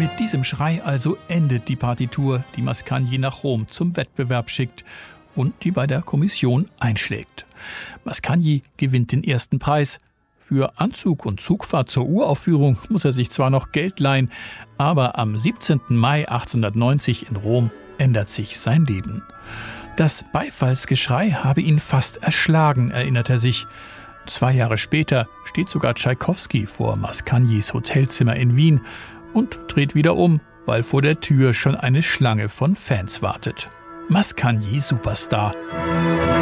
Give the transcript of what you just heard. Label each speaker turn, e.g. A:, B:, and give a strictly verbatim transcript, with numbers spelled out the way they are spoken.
A: Mit diesem Schrei also endet die Partitur, die Mascagni nach Rom zum Wettbewerb schickt und die bei der Kommission einschlägt. Mascagni gewinnt den ersten Preis. Für Anzug und Zugfahrt zur Uraufführung muss er sich zwar noch Geld leihen, aber am siebzehnten Mai achtzehnhundertneunzig in Rom ändert sich sein Leben. Das Beifallsgeschrei habe ihn fast erschlagen, erinnert er sich. Zwei Jahre später steht sogar Tschaikowski vor Mascagnis Hotelzimmer in Wien und dreht wieder um, weil vor der Tür schon eine Schlange von Fans wartet. Mascagni Superstar.